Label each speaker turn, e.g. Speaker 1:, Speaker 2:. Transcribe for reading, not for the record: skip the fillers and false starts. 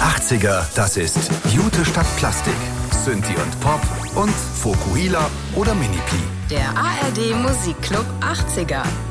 Speaker 1: 80er, das ist Jute statt Plastik, Synthi und Pop und Fokuhila oder Mini-Pi.
Speaker 2: Der ARD Musikclub 80er.